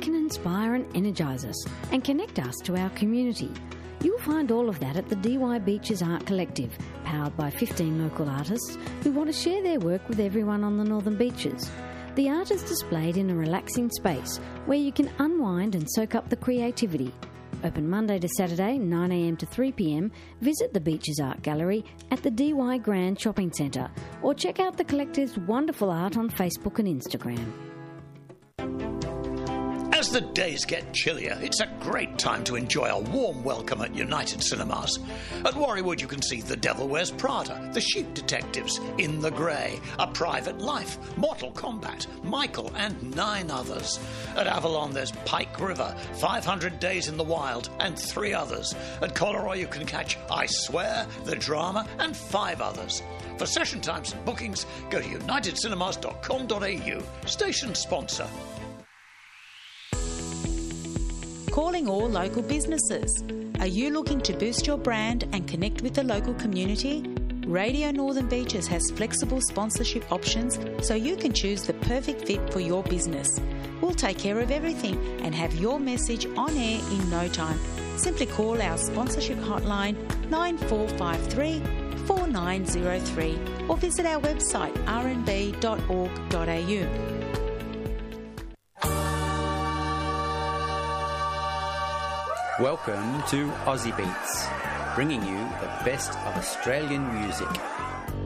can inspire and energise us and connect us to our community. You'll find all of that at the DY Beaches Art Collective, powered by 15 local artists who want to share their work with everyone on the Northern Beaches. The art is displayed in a relaxing space where you can unwind and soak up the creativity. Open Monday to Saturday, 9am to 3pm. Visit the Beaches Art Gallery at the DY Grand Shopping Centre or check out the collective's wonderful art on Facebook and Instagram. As the days get chillier, it's a great time to enjoy a warm welcome at United Cinemas. At Warriewood you can see The Devil Wears Prada, The Sheep Detectives, In the Grey, A Private Life, Mortal Kombat, Michael and 9 others. At Avalon there's Pike River, 500 Days in the Wild and 3 others. At Collaroy you can catch I Swear, The Drama and 5 others. For session times and bookings, go to unitedcinemas.com.au. Station sponsor. Calling all local businesses. Are you looking to boost your brand and connect with the local community? Radio Northern Beaches has flexible sponsorship options so you can choose the perfect fit for your business. We'll take care of everything and have your message on air in no time. Simply call our sponsorship hotline 9453 4903 or visit our website rnb.org.au. Welcome to Aussie Beats, bringing you the best of Australian music.